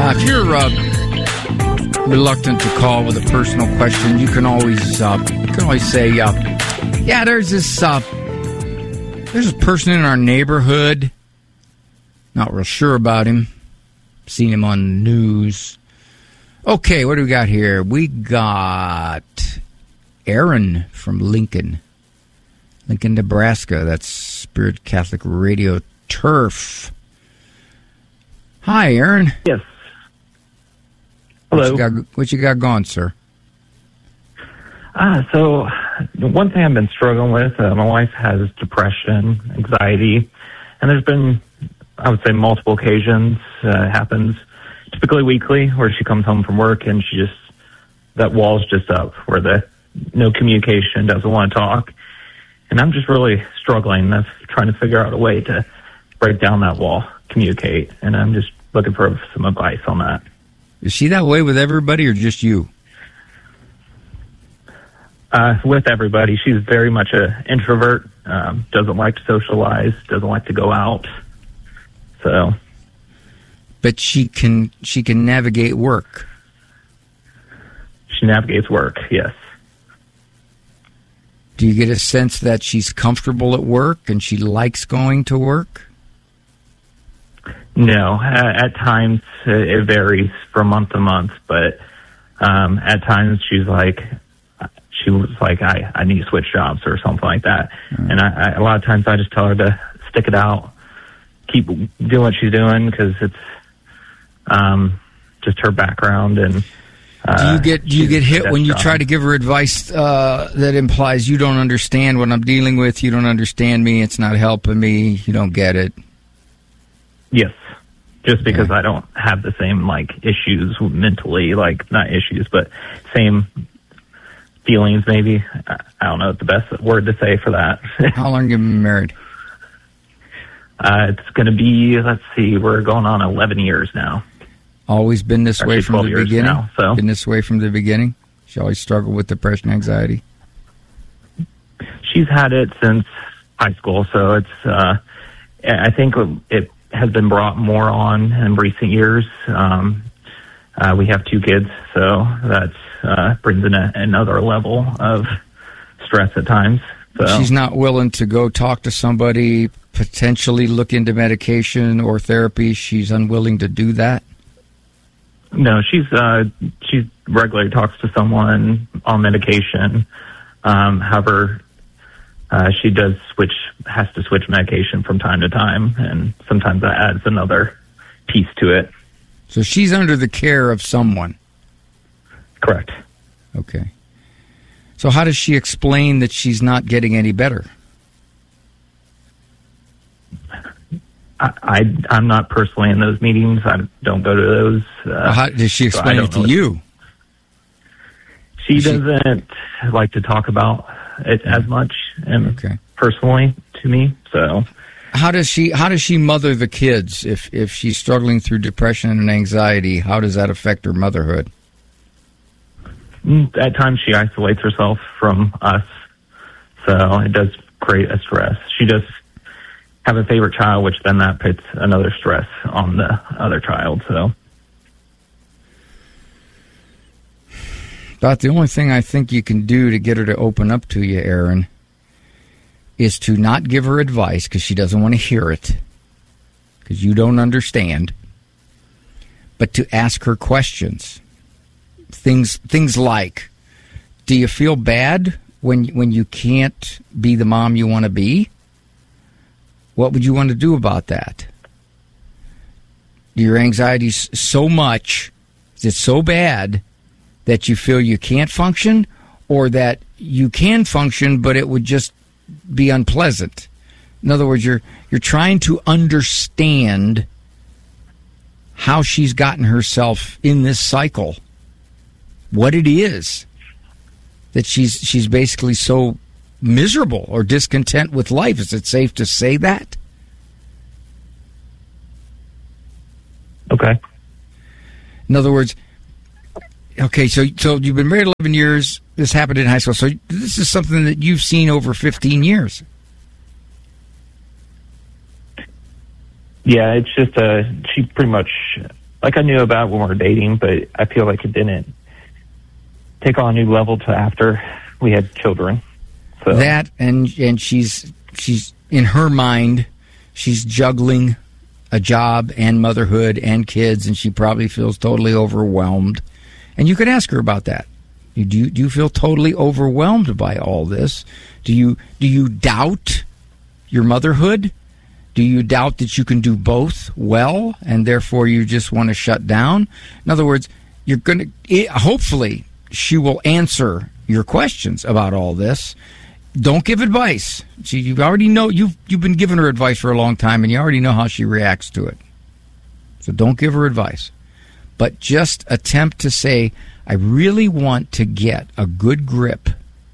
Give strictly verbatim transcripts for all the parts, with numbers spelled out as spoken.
Uh, if you're uh, reluctant to call with a personal question, you can always uh, you can always say, uh, "Yeah, there's this uh, there's this person in our neighborhood. Not real sure about him. Seen him on the news." Okay, what do we got here? We got Aaron from Lincoln, Lincoln, Nebraska. That's Spirit Catholic Radio Turf. Hi, Aaron. Yes. Hello. What you got, what you got going, sir? Ah, so the one thing I've been struggling with, uh, my wife has depression, anxiety, and there's been, I would say, multiple occasions, uh, happens typically weekly, where she comes home from work and she just, that wall's just up, where the no communication, doesn't want to talk. And I'm just really struggling. That's trying to figure out a way to break down that wall, communicate. And I'm just looking for some advice on that. Is she that way with everybody or just you? Uh, with everybody. She's very much an introvert, um, doesn't like to socialize, doesn't like to go out. So... But she can she can navigate work. She navigates work, yes. Do you get a sense that she's comfortable at work and she likes going to work? No. Uh, at times, uh, it varies from month to month. But um, at times, she's like, she was like, I, I need to switch jobs or something like that. Mm. And I, I, a lot of times, I just tell her to stick it out, keep doing what she's doing, because it's Um, just her background. And uh, do you get do you get hit when you try to give her advice uh, that implies you don't understand what I'm dealing with, you don't understand me, it's not helping me, you don't get it? Yes, just because okay. I don't have the same like issues mentally, like not issues, but same feelings. Maybe I don't know the best word to say for that. How long have you been married? Uh, it's going to be, let's see, we're going on eleven years now. Always been this Actually, way from the beginning? Now, so. Been this way from the beginning? She always struggled with depression, anxiety? She's had it since high school, so it's, uh, I think it has been brought more on in recent years. Um, uh, we have two kids, so that uh, brings in a, another level of stress at times. So. She's not willing to go talk to somebody, potentially look into medication or therapy. She's unwilling to do that? No, she's uh, she regularly talks to someone on medication. Um, however, uh, she does switch, has to switch medication from time to time, and sometimes that adds another piece to it. So she's under the care of someone? Correct. Okay. So how does she explain that she's not getting any better? I, I, I'm not personally in those meetings. I don't go to those. Uh, well, how does she explain so it to you? She Is doesn't she... like to talk about it as much, and okay. personally to me. So, how does she how does she mother the kids if if she's struggling through depression and anxiety? How does that affect her motherhood? At times, she isolates herself from us, so it does create a stress. She does have a favorite child, which then that puts another stress on the other child. So, about the only thing I think you can do to get her to open up to you, Aaron, is to not give her advice because she doesn't want to hear it, because you don't understand, but to ask her questions. Things things like, do you feel bad when when you can't be the mom you want to be? What would you want to do about that? Your anxiety's so much, is it so bad that you feel you can't function, or that you can function but it would just be unpleasant? In other words, you're you're trying to understand how she's gotten herself in this cycle. What it is that she's she's basically so miserable or discontent with life. Is it safe to say that? Okay. In other words, okay, so so you've been married eleven years. This happened in high school. So this is something that you've seen over fifteen years. Yeah, it's just uh, she pretty much like I knew about when we were dating, but I feel like it didn't take on a new level to after we had children. So that and and she's she's in her mind, she's juggling a job and motherhood and kids, and she probably feels totally overwhelmed. And you could ask her about that. You, do you, do you feel totally overwhelmed by all this? Do you do you doubt your motherhood? Do you doubt that you can do both well, and therefore you just want to shut down? In other words, you're going to, hopefully, she will answer your questions about all this. Don't give advice. She, you already know, you've, you've been giving her advice for a long time, and you already know how she reacts to it. So don't give her advice. But just attempt to say, I really want to get a good grip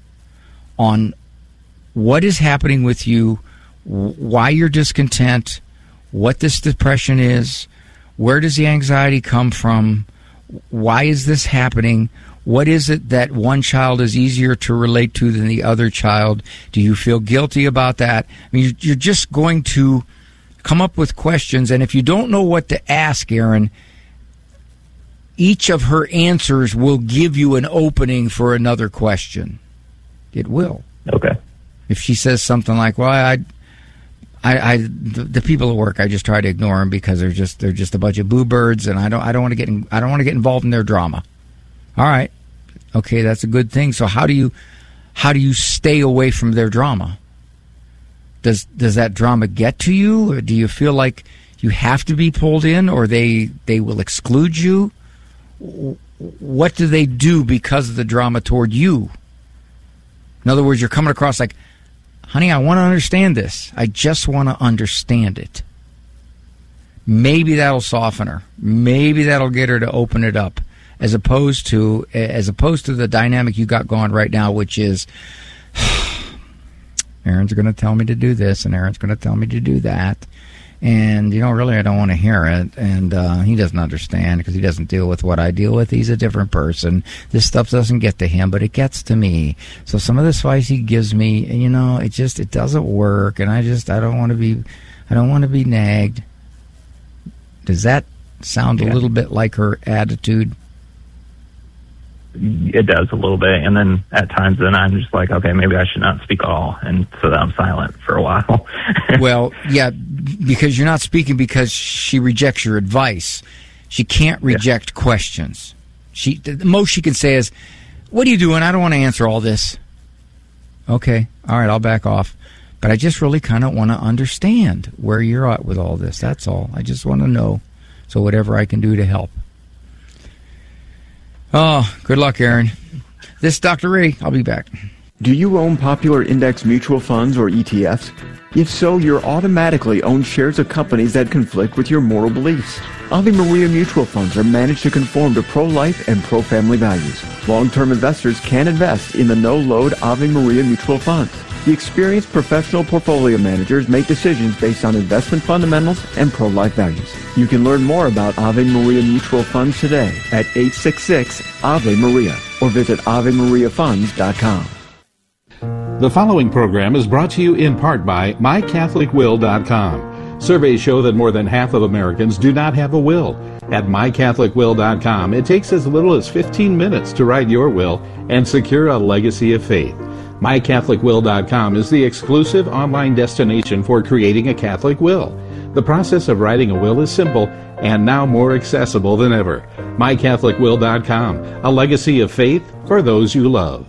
on what is happening with you, why you're discontent, what this depression is, where does the anxiety come from, why is this happening, what is it that one child is easier to relate to than the other child, do you feel guilty about that? I mean, you're just going to come up with questions, and if you don't know what to ask, Aaron, each of her answers will give you an opening for another question. It will. Okay. If she says something like, well, I... I, I the, the people at work, I just try to ignore them because they're just they're just a bunch of boo birds, and I don't I don't want to get in, I don't want to get involved in their drama. All right, okay, that's a good thing. So how do you how do you stay away from their drama? Does does that drama get to you, or do you feel like you have to be pulled in, or they they will exclude you? What do they do because of the drama toward you? In other words, you're coming across like, honey, I want to understand this. I just want to understand it. Maybe that'll soften her. Maybe that'll get her to open it up, as opposed to as opposed to the dynamic you got going right now, which is, Aaron's going to tell me to do this, and Aaron's going to tell me to do that. And, you know, really, I don't want to hear it. And uh, he doesn't understand because he doesn't deal with what I deal with. He's a different person. This stuff doesn't get to him, but it gets to me. So some of this advice he gives me, you know, it just, it doesn't work. And I just, I don't want to be, I don't want to be nagged. Does that sound yeah. a little bit like her attitude? It does a little bit, and then at times then I'm just like, okay, maybe I should not speak at all, and so that I'm silent for a while. Well, yeah, because you're not speaking because she rejects your advice. She can't reject yeah. questions. She the most she can say is, what are you doing? I don't want to answer all this. Okay, all right, I'll back off. But I just really kind of want to understand where you're at with all this. That's all. I just want to know. So whatever I can do to help. Oh, good luck, Aaron. This is Doctor Ray. I'll be back. Do you own popular index mutual funds or E T Fs? If so, you're automatically own shares of companies that conflict with your moral beliefs. Ave Maria mutual funds are managed to conform to pro-life and pro-family values. Long-term investors can invest in the no-load Ave Maria mutual funds. The experienced professional portfolio managers make decisions based on investment fundamentals and pro-life values. You can learn more about Ave Maria mutual funds today at eight six six Ave Maria or visit ave maria funds dot com. The following program is brought to you in part by my catholic will dot com. Surveys show that more than half of Americans do not have a will. At my catholic will dot com, it takes as little as fifteen minutes to write your will and secure a legacy of faith. my catholic will dot com is the exclusive online destination for creating a Catholic will. The process of writing a will is simple and now more accessible than ever. my catholic will dot com, a legacy of faith for those you love.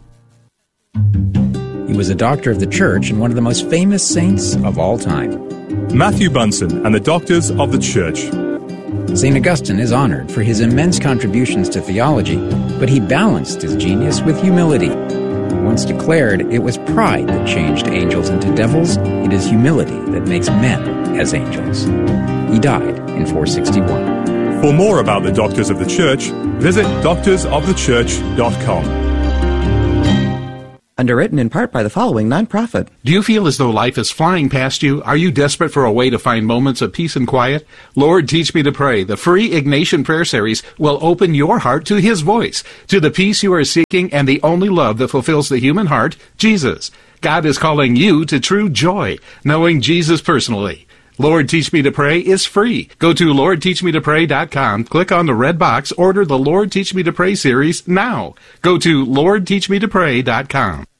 He was a doctor of the church and one of the most famous saints of all time. Matthew Bunson and the Doctors of the Church. Saint Augustine is honored for his immense contributions to theology, but he balanced his genius with humility. He once declared it was pride that changed angels into devils. It is humility that makes men as angels. He died in four sixty-one. For more about the Doctors of the Church, visit doctors of the church dot com. Underwritten in part by the following nonprofit. Do you feel as though life is flying past you? Are you desperate for a way to find moments of peace and quiet? Lord, Teach Me to Pray, the free Ignatian Prayer Series, will open your heart to His voice, to the peace you are seeking and the only love that fulfills the human heart, Jesus. God is calling you to true joy, knowing Jesus personally. Lord Teach Me to Pray is free. Go to lord teach me to pray dot com, click on the red box, order the Lord Teach Me to Pray series now. Go to lord teach me to pray dot com.